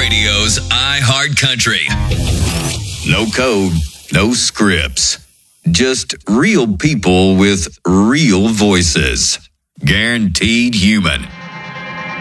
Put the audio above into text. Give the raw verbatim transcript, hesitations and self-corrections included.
Radio's iHeartCountry. No code, no scripts. Just real people with real voices. Guaranteed human.